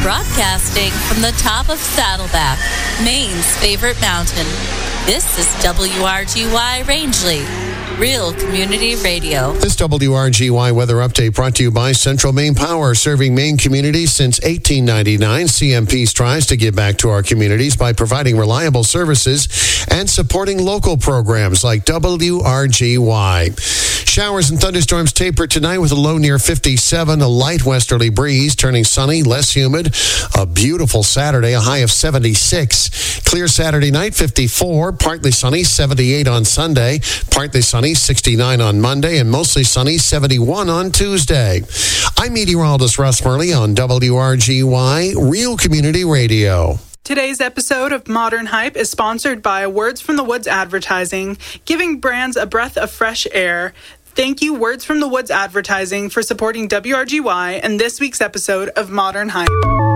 Broadcasting from the top of Saddleback, Maine's favorite mountain. This is WRGY Rangeley, Real Community Radio. This WRGY weather update brought to you by Central Maine Power, serving Maine communities since 1899. CMP strives to give back to our communities by providing reliable services and supporting local programs like WRGY. Showers and thunderstorms taper tonight with a low near 57, a light westerly breeze, turning sunny, less humid. A beautiful Saturday, a high of 76. Clear Saturday night, 54, partly sunny, 78 on Sunday, partly sunny, 69 on Monday, and mostly sunny, 71 on Tuesday. I'm meteorologist Russ Murley on WRGY, Real Community Radio. Today's episode of Modern Hype is sponsored by Words from the Woods Advertising, giving brands a breath of fresh air. Thank you, Words from the Woods Advertising, for supporting WRGY and this week's episode of Modern Hype.